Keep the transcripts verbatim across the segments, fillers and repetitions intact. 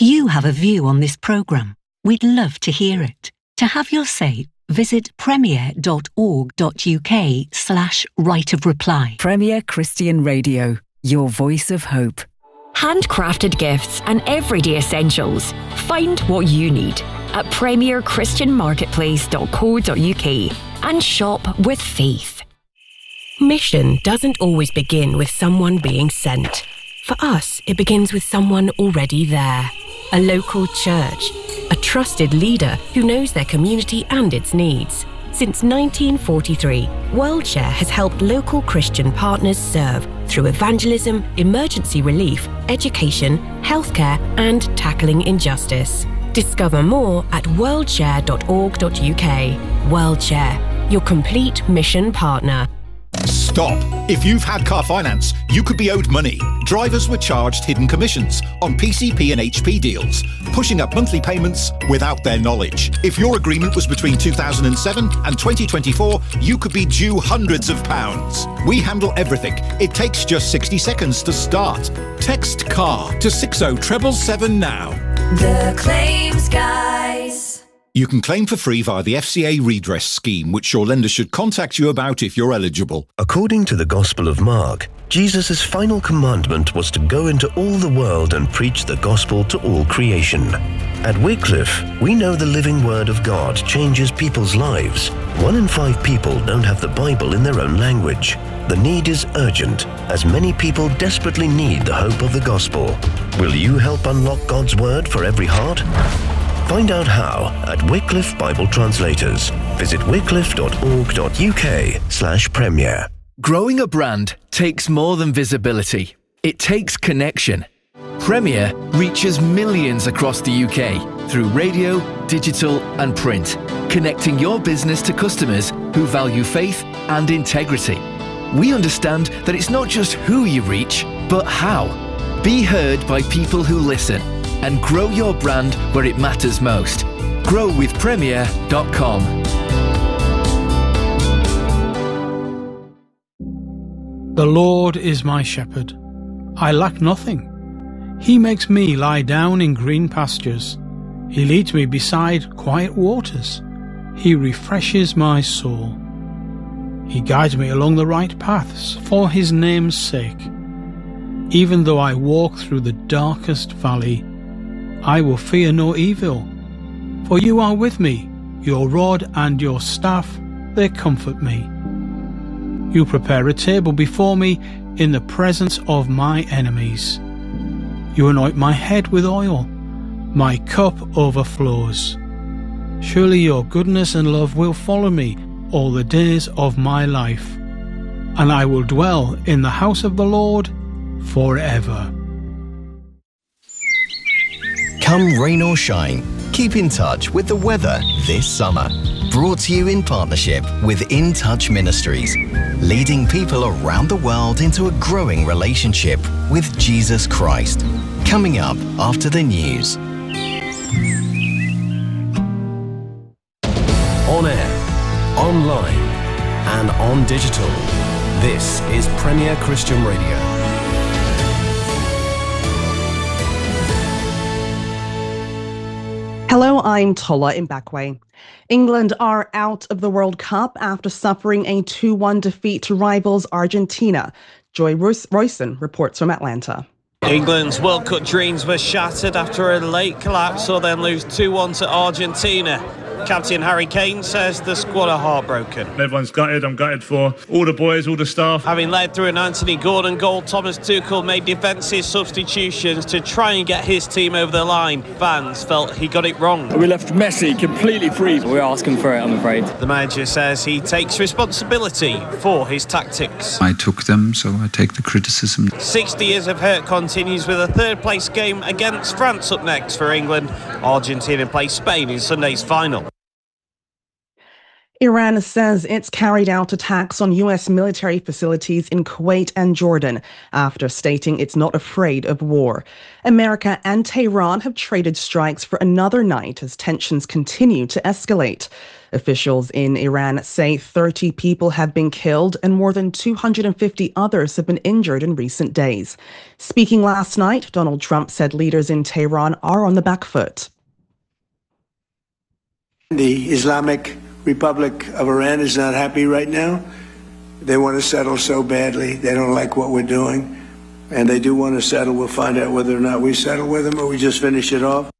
you have a view on this programme, we'd love to hear it. To have your say, visit premier.org.uk slash right of reply. Premier Christian Radio, your voice of hope. Handcrafted gifts and everyday essentials. Find what you need at premier christian marketplace dot co dot uk and shop with faith. Mission doesn't always begin with someone being sent. For us, it begins with someone already there. A local church, a trusted leader who knows their community and its needs. Since nineteen forty-three, WorldShare has helped local Christian partners serve through evangelism, emergency relief, education, healthcare, and tackling injustice. Discover more at worldshare dot org dot uk. WorldShare, your complete mission partner. Stop! If you've had car finance, you could be owed money. Drivers were charged hidden commissions on P C P and H P deals, pushing up monthly payments without their knowledge. If your agreement was between two thousand seven and twenty twenty-four, you could be due hundreds of pounds. We handle everything. It takes just sixty seconds to start. Text CAR to six oh seven seven now. The Claims Guys. You can claim for free via the F C A redress scheme, which your lender should contact you about if you're eligible. According to the Gospel of Mark, Jesus' final commandment was to go into all the world and preach the gospel to all creation. At Wycliffe, we know the living word of God changes people's lives. One in five people don't have the Bible in their own language. The need is urgent, as many people desperately need the hope of the gospel. Will you help unlock God's word for every heart? Find out how at Wycliffe Bible Translators. Visit wycliffe dot org dot uk slash premier. Growing a brand takes more than visibility. It takes connection. Premier reaches millions across the U K through radio, digital and print, connecting your business to customers who value faith and integrity. We understand that it's not just who you reach, but how. Be heard by people who listen and grow your brand where it matters most. grow with premier dot com. The Lord is my shepherd. I lack nothing. He makes me lie down in green pastures. He leads me beside quiet waters. He refreshes my soul. He guides me along the right paths for his name's sake. Even though I walk through the darkest valley, I will fear no evil, for you are with me. Your rod and your staff, they comfort me. You prepare a table before me in the presence of my enemies. You anoint my head with oil. My cup overflows. Surely your goodness and love will follow me all the days of my life, and I will dwell in the house of the Lord forever. Come rain or shine, keep in touch with the weather this summer. Brought to you in partnership with In Touch Ministries, leading people around the world into a growing relationship with Jesus Christ. Coming up after the news. On air, online, and on digital. This is Premier Christian Radio. Hello, I'm Tola Mbakwe. England are out of the World Cup after suffering a two one defeat to rivals Argentina. Joy Royson reports from Atlanta. England's World Cup dreams were shattered after a late collapse, or then lose two one to Argentina. Captain Harry Kane says the squad are heartbroken. Everyone's gutted. I'm gutted for all the boys, all the staff. Having led through an Anthony Gordon goal, Thomas Tuchel made defensive substitutions to try and get his team over the line. Fans felt he got it wrong. We left Messi completely free. We're asking for it, I'm afraid. The manager says he takes responsibility for his tactics. I took them, so I take the criticism. sixty years of hurt continues with a third place game against France up next for England. Argentina play Spain in Sunday's final. Iran says it's carried out attacks on U S military facilities in Kuwait and Jordan after stating it's not afraid of war. America and Tehran have traded strikes for another night as tensions continue to escalate. Officials in Iran say thirty people have been killed and more than two hundred fifty others have been injured in recent days. Speaking last night, Donald Trump said leaders in Tehran are on the back foot. The Islamic Republic of Iran is not happy right now. They want to settle so badly. They don't like what we're doing. And they do want to settle. We'll find out whether or not we settle with them or we just finish it off.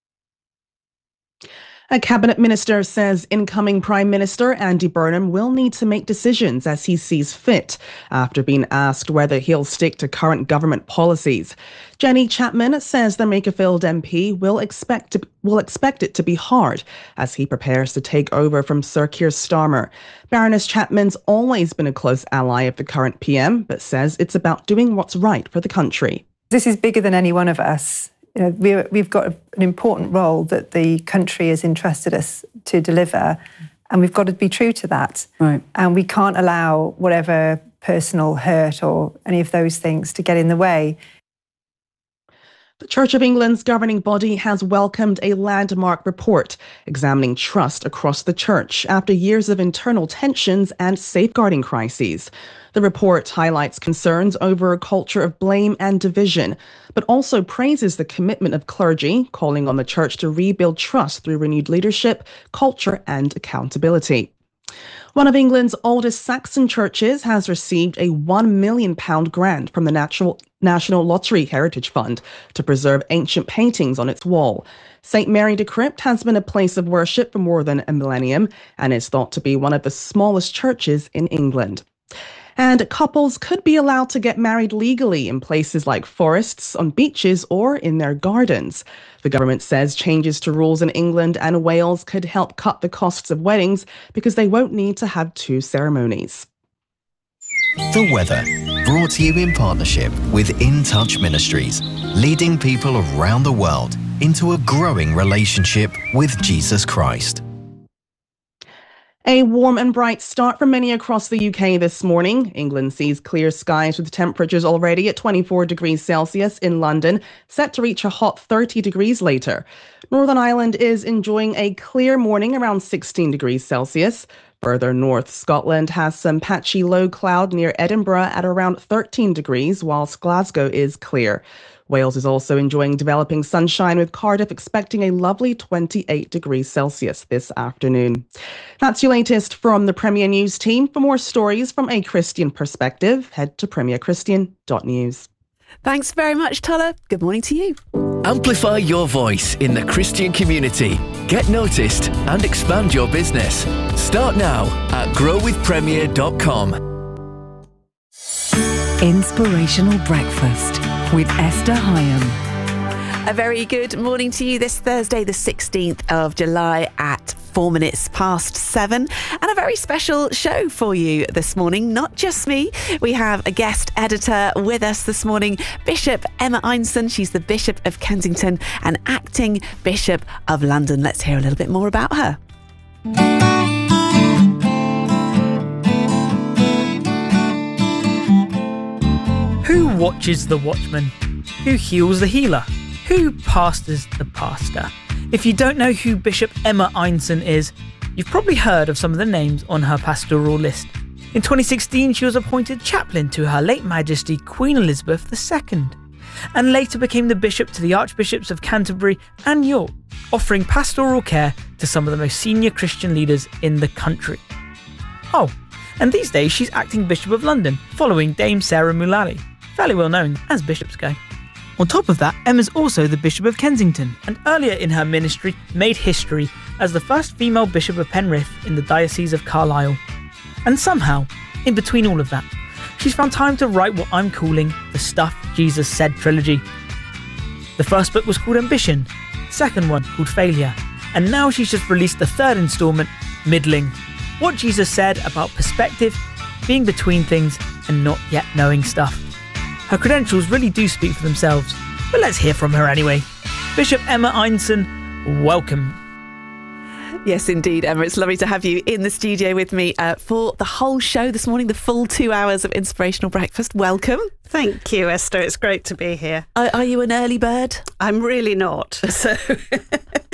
A cabinet minister says incoming Prime Minister Andy Burnham will need to make decisions as he sees fit after being asked whether he'll stick to current government policies. Jenny Chapman says the Makerfield M P will expect to, will expect it to be hard as he prepares to take over from Sir Keir Starmer. Baroness Chapman's always been a close ally of the current P M, but says it's about doing what's right for the country. This is bigger than any one of us. You know, we're, we've got an important role that the country has entrusted us to deliver, and we've got to be true to that. Right. And we can't allow whatever personal hurt or any of those things to get in the way. The Church of England's governing body has welcomed a landmark report examining trust across the church after years of internal tensions and safeguarding crises. The report highlights concerns over a culture of blame and division, but also praises the commitment of clergy, calling on the church to rebuild trust through renewed leadership, culture and accountability. One of England's oldest Saxon churches has received a one million pounds grant from the Natural, National Lottery Heritage Fund to preserve ancient paintings on its wall. Saint Mary de Crypt has been a place of worship for more than a millennium and is thought to be one of the smallest churches in England. And couples could be allowed to get married legally in places like forests, on beaches or in their gardens. The government says changes to rules in England and Wales could help cut the costs of weddings because they won't need to have two ceremonies. The weather, brought to you in partnership with In Touch Ministries, leading people around the world into a growing relationship with Jesus Christ. A warm and bright start for many across the U K this morning. England sees clear skies with temperatures already at twenty-four degrees Celsius in London, set to reach a hot thirty degrees later. Northern Ireland is enjoying a clear morning around sixteen degrees Celsius. Further north, Scotland has some patchy low cloud near Edinburgh at around thirteen degrees, whilst Glasgow is clear. Wales is also enjoying developing sunshine, with Cardiff expecting a lovely twenty-eight degrees Celsius this afternoon. That's your latest from the Premier News team. For more stories from a Christian perspective, head to premier christian dot news. Thanks very much, Tola. Good morning to you. Amplify your voice in the Christian community. Get noticed and expand your business. Start now at grow with premier dot com. Inspirational Breakfast with Esther Hyam. A very good morning to you this Thursday, the sixteenth of July at four minutes past seven. And a very special show for you this morning. Not just me. We have a guest editor with us this morning, Bishop Emma Einson. She's the Bishop of Kensington and Acting Bishop of London. Let's hear a little bit more about her. Who watches the watchman? Who heals the healer? Who pastors the pastor? If you don't know who Bishop Emma Einson is, you've probably heard of some of the names on her pastoral list. In twenty sixteen, she was appointed chaplain to Her late Majesty Queen Elizabeth the Second, and later became the bishop to the Archbishops of Canterbury and York, offering pastoral care to some of the most senior Christian leaders in the country. Oh, and these days she's acting Bishop of London, following Dame Sarah Mullally, fairly well known as bishops go. On top of that, Emma's also the Bishop of Kensington, and earlier in her ministry made history as the first female Bishop of Penrith in the Diocese of Carlisle. And somehow, in between all of that, she's found time to write what I'm calling the Stuff Jesus Said trilogy. The first book was called Ambition, the second one called Failure, and now she's just released the third instalment, Middling. What Jesus said about perspective, being between things, and not yet knowing stuff. Her credentials really do speak for themselves, but let's hear from her anyway. Bishop Emma Einson, welcome. Yes, indeed, Emma. It's lovely to have you in the studio with me uh, for the whole show this morning, the full two hours of Inspirational Breakfast. Welcome. Thank you, Esther. It's great to be here. Are, are you an early bird? I'm really not. So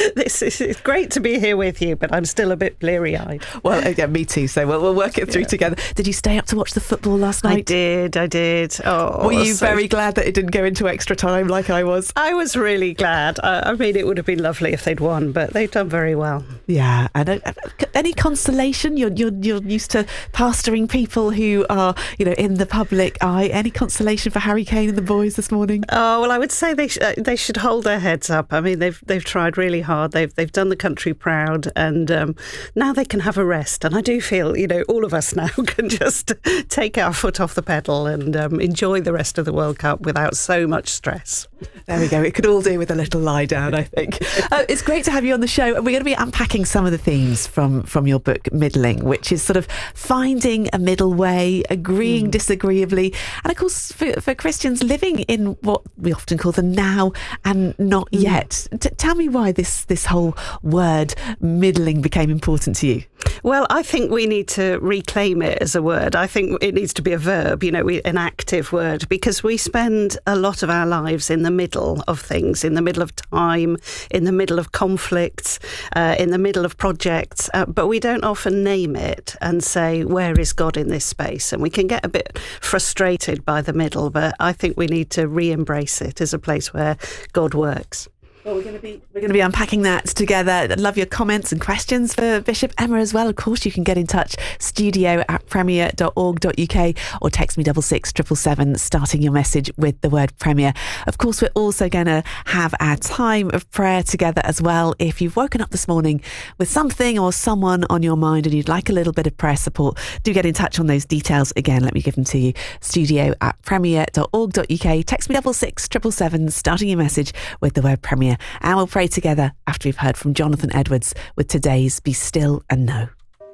this is it's great to be here with you, but I'm still a bit bleary-eyed. Well, yeah, me too. So we'll, we'll work it through yeah. together. Did you stay up to watch the football last night? I did. I did. Oh, were you so... very glad that it didn't go into extra time like I was? I was really glad. I, I mean, it would have been lovely if they'd won, but they've done very well. Yeah, and uh, any consolation? You're you're you're used to pastoring people who are, you know, in the public eye. Any consolation for Harry Kane and the boys this morning? Oh well, I would say they sh- they should hold their heads up. I mean, they've they've tried really hard. They've they've done the country proud, and um, now they can have a rest. And I do feel, you know, all of us now can just take our foot off the pedal and um, enjoy the rest of the World Cup without so much stress. There we go. It could all do with a little lie down, I think. Uh, it's great to have you on the show. We're going to be unpacking some of the themes from, from your book, Middling, which is sort of finding a middle way, agreeing mm. disagreeably, and of course for, for Christians living in what we often call the now and not mm. yet. T- tell me why this, this whole word middling became important to you. Well, I think we need to reclaim it as a word. I think it needs to be a verb, you know, we, an active word, because we spend a lot of our lives in the middle of things, in the middle of time, in the middle of conflicts, uh, in the middle of projects, uh, but we don't often name it and say, where is God in this space? And we can get a bit frustrated by the middle, but I think we need to re-embrace it as a place where God works. Well, we're going to be we're going to be unpacking that together. I'd love your comments and questions for Bishop Emma as well. Of course, you can get in touch, studio at premier dot org dot uk, or text me double six triple seven, starting your message with the word Premier. Of course, we're also going to have our time of prayer together as well. If you've woken up this morning with something or someone on your mind and you'd like a little bit of prayer support, do get in touch on those details. Again, let me give them to you, studio at premier dot org dot uk. Text me double six triple seven, starting your message with the word Premier. And we'll pray together after we've heard from Jonathan Edwards with today's Be Still and Know.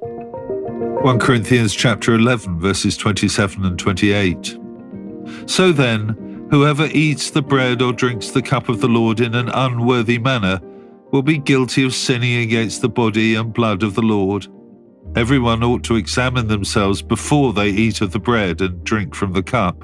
First Corinthians chapter eleven, verses twenty-seven and twenty-eight. So then, whoever eats the bread or drinks the cup of the Lord in an unworthy manner will be guilty of sinning against the body and blood of the Lord. Everyone ought to examine themselves before they eat of the bread and drink from the cup.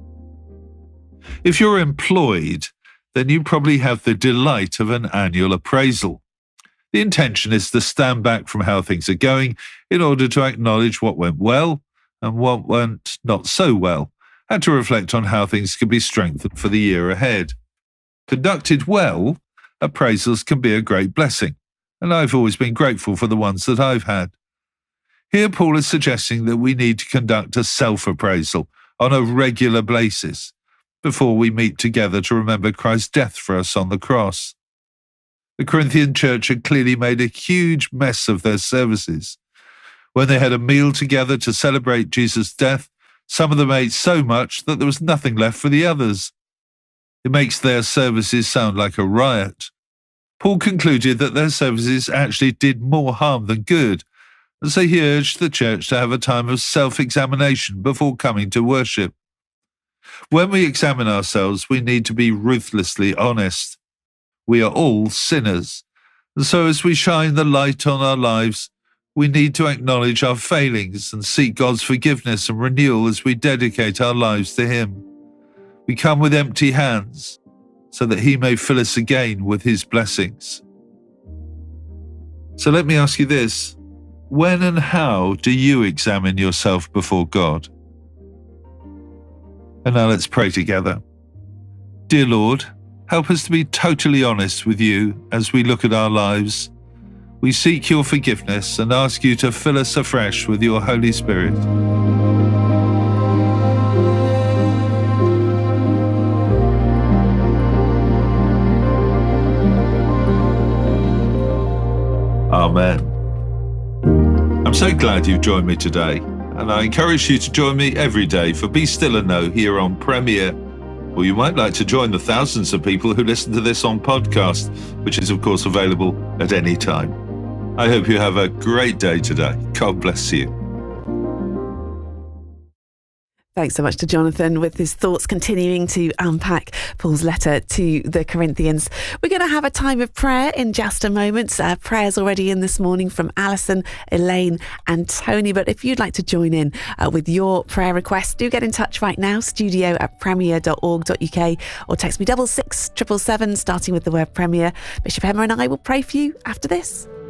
If you're employed, then you probably have the delight of an annual appraisal. The intention is to stand back from how things are going in order to acknowledge what went well and what went not so well, and to reflect on how things can be strengthened for the year ahead. Conducted well, appraisals can be a great blessing, and I've always been grateful for the ones that I've had. Here Paul is suggesting that we need to conduct a self-appraisal on a regular basis before we meet together to remember Christ's death for us on the cross. The Corinthian church had clearly made a huge mess of their services. When they had a meal together to celebrate Jesus' death, some of them ate so much that there was nothing left for the others. It makes their services sound like a riot. Paul concluded that their services actually did more harm than good, and so he urged the church to have a time of self-examination before coming to worship. When we examine ourselves, we need to be ruthlessly honest. We are all sinners, and so as we shine the light on our lives, we need to acknowledge our failings and seek God's forgiveness and renewal as we dedicate our lives to Him. We come with empty hands, so that He may fill us again with His blessings. So let me ask you this: when and how do you examine yourself before God? And now let's pray together. Dear Lord, help us to be totally honest with you as we look at our lives. We seek your forgiveness and ask you to fill us afresh with your Holy Spirit. Amen. I'm so glad you've joined me today, and I encourage you to join me every day for Be Still and Know here on Premier. Or you might like to join the thousands of people who listen to this on podcast, which is of course available at any time. I hope you have a great day today. God bless you. Thanks so much to Jonathan with his thoughts, continuing to unpack Paul's letter to the Corinthians. We're going to have a time of prayer in just a moment. Uh, prayers already in this morning from Alison, Elaine and Tony. But if you'd like to join in uh, with your prayer requests, do get in touch right now, studio at premier dot org dot uk, or text me double six triple seven, starting with the word Premier. Bishop Emma and I will pray for you after this.